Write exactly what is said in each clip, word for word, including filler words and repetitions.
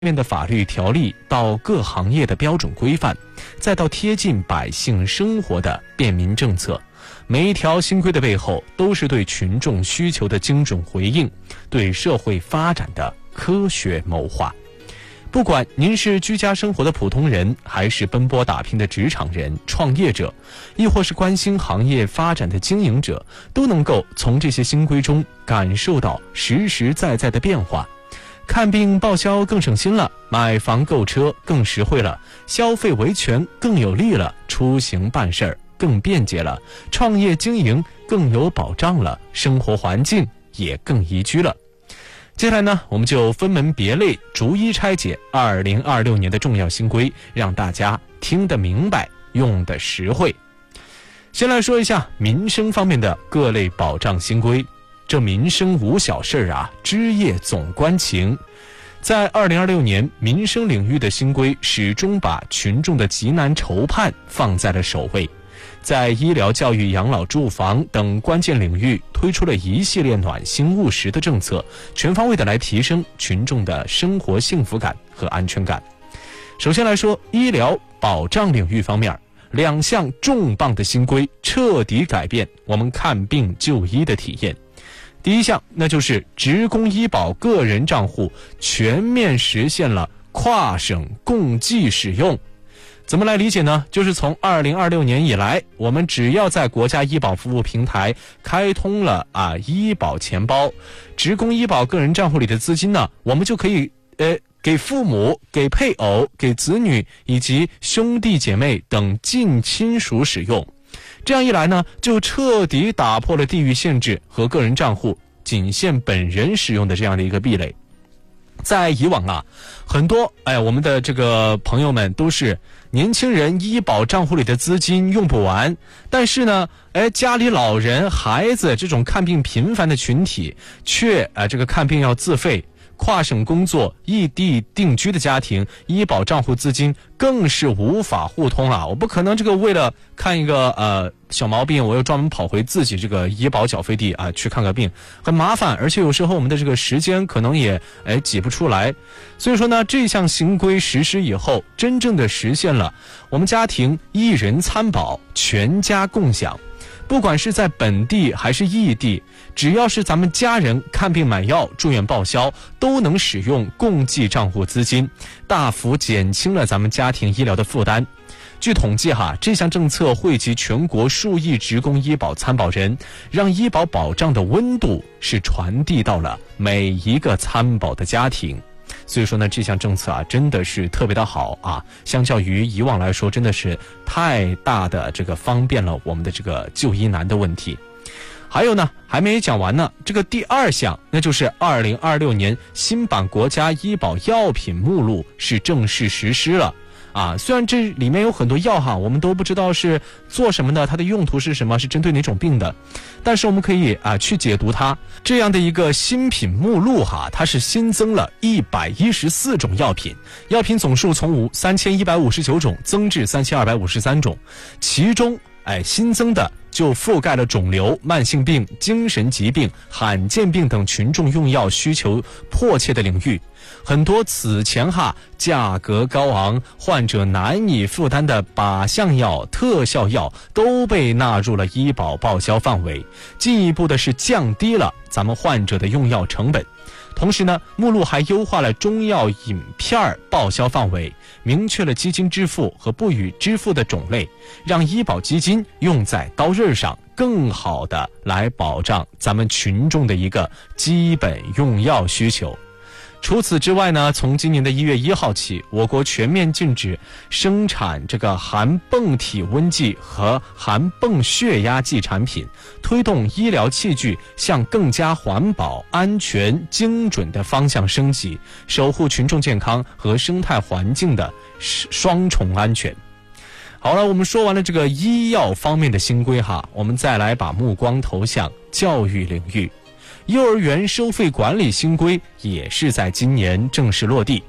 面的法律条例到各行业的标准规范，再到贴近百姓生活的便民政策，每一条新规的背后都是对群众需求的精准回应，对社会发展的科学谋划。不管您是居家生活的普通人，还是奔波打拼的职场人、创业者，亦或是关心行业发展的经营者，都能够从这些新规中感受到实实在在的变化。看病报销更省心了，买房购车更实惠了，消费维权更有利了，出行办事儿更便捷了，创业经营更有保障了，生活环境也更宜居了。接下来呢，我们就分门别类逐一拆解二零二六年的重要新规，让大家听得明白，用得实惠。先来说一下民生方面的各类保障新规。这民生无小事啊，枝叶总关情。在二零二六年，民生领域的新规始终把群众的急难愁盼放在了首位，在医疗、教育、养老、住房等关键领域推出了一系列暖心务实的政策，全方位的来提升群众的生活幸福感和安全感。首先来说，医疗保障领域方面，两项重磅的新规彻底改变我们看病就医的体验。第一项，那就是职工医保个人账户全面实现了跨省共济使用。怎么来理解呢？就是从二零二六年以来，我们只要在国家医保服务平台开通了啊医保钱包，职工医保个人账户里的资金呢，我们就可以呃给父母、给配偶、给子女以及兄弟姐妹等近亲属使用。这样一来呢，就彻底打破了地域限制和个人账户仅限本人使用的这样的一个壁垒。在以往啊，很多哎我们的这个朋友们都是年轻人医保账户里的资金用不完，但是呢，哎家里老人、孩子这种看病频繁的群体，却呃这个看病要自费。跨省工作、异地定居的家庭，医保账户资金更是无法互通啊！我不可能这个为了看一个呃小毛病，我又专门跑回自己这个医保缴费地啊去看个病，很麻烦，而且有时候我们的这个时间可能也哎挤不出来。所以说呢，这项新规实施以后，真正的实现了我们家庭一人参保，全家共享。不管是在本地还是异地，只要是咱们家人看病买药、住院报销，都能使用共济账户资金，大幅减轻了咱们家庭医疗的负担。据统计哈，这项政策惠及全国数亿职工医保参保人，让医保保障的温度是传递到了每一个参保的家庭。所以说呢，这项政策啊，真的是特别的好啊！相较于以往来说，真的是太大的这个方便了我们的这个就医难的问题。还有呢，还没讲完呢，这个第二项，那就是二零二六年新版国家医保药品目录是正式实施了。啊，虽然这里面有很多药哈，我们都不知道是做什么的，它的用途是什么，是针对哪种病的，但是我们可以啊去解读它。这样的一个新品目录哈，它是新增了一百一十四种药品，药品总数从五三千一百五十九种增至三千二百五十三种，其中哎新增的就覆盖了肿瘤、慢性病、精神疾病、罕见病等群众用药需求迫切的领域。很多此前哈价格高昂、患者难以负担的靶向药、特效药都被纳入了医保报销范围，进一步的是降低了咱们患者的用药成本。同时呢，目录还优化了中药饮片报销范围，明确了基金支付和不予支付的种类，让医保基金用在刀刃上，更好的来保障咱们群众的一个基本用药需求。除此之外呢，从今年的一月一号起，我国全面禁止生产这个含泵体温计和含泵血压计产品，推动医疗器具向更加环保、安全、精准的方向升级，守护群众健康和生态环境的双重安全。好了，我们说完了这个医药方面的新规哈，我们再来把目光投向教育领域。幼儿园收费管理新规也是在今年正式落地。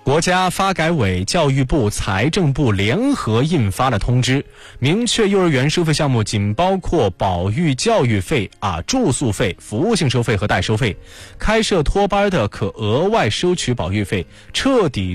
国家发改委、教育部、财政部联合印发了通知，明确幼儿园收费项目仅包括保育教育费、啊住宿费、服务性收费和代收费，开设托班的可额外收取保育费，彻底